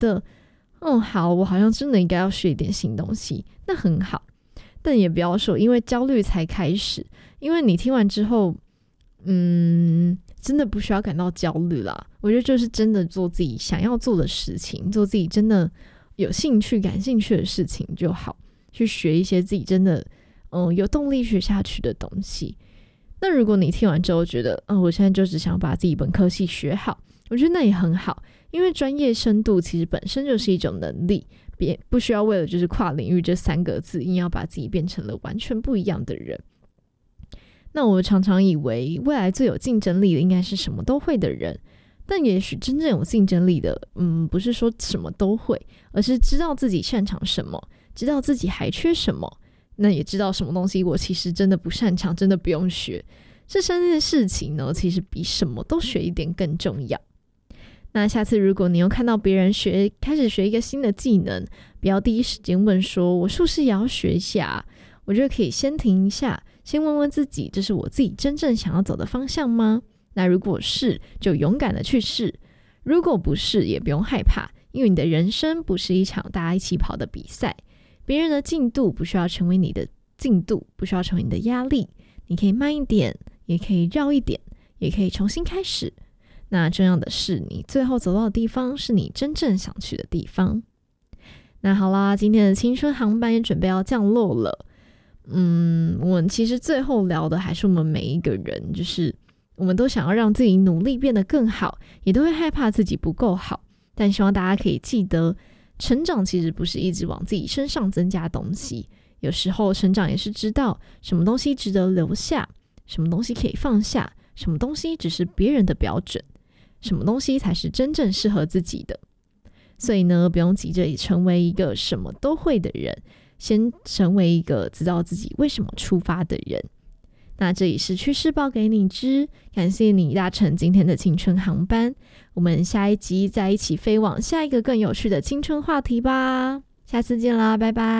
得好，我好像真的应该要学一点新东西，那很好。但也不要说因为焦虑才开始，因为你听完之后真的不需要感到焦虑啦。我觉得就是真的做自己想要做的事情，做自己真的有兴趣感兴趣的事情就好，去学一些自己真的有动力学下去的东西。那如果你听完之后觉得我现在就只想把自己本科系学好，我觉得那也很好，因为专业深度其实本身就是一种能力，不需要为了就是跨领域这3个字硬要把自己变成了完全不一样的人。那我常常以为未来最有竞争力的应该是什么都会的人，但也许真正有竞争力的不是说什么都会，而是知道自己擅长什么，知道自己还缺什么，那也知道什么东西我其实真的不擅长，真的不用学。这3件事情呢，其实比什么都学一点更重要。那下次如果你又看到别人开始学一个新的技能，不要第一时间问说我是不是也要学一下，我觉得可以先停一下，先问问自己，这是我自己真正想要走的方向吗？那如果是，就勇敢的去试；如果不是，也不用害怕，因为你的人生不是一场大家一起跑的比赛，别人的进度不需要成为你的进度，不需要成为你的压力，你可以慢一点，也可以绕一点，也可以重新开始。那重要的是，你最后走到的地方是你真正想去的地方。那好啦，今天的青春航班也准备要降落了。我们其实最后聊的还是我们每一个人，就是我们都想要让自己努力变得更好，也都会害怕自己不够好，但希望大家可以记得，成长其实不是一直往自己身上增加东西，有时候成长也是知道什么东西值得留下，什么东西可以放下，什么东西只是别人的标准，什么东西才是真正适合自己的。所以呢，不用急着成为一个什么都会的人，先成为一个知道自己为什么出发的人。那这里是趋势报给你知，感谢你搭乘今天的青春航班，我们下一集再一起飞往下一个更有趣的青春话题吧。下次见啦，拜拜。